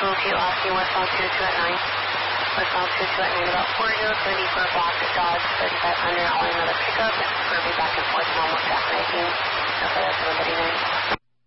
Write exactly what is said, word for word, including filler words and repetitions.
locate Austin westbound two two at nine. Westbound two two at nine, about four zero thirty for a block at Dodge thirty-five hundred, all another pickup, curving back and forth, normal track nineteen. So that's number thirty-nine.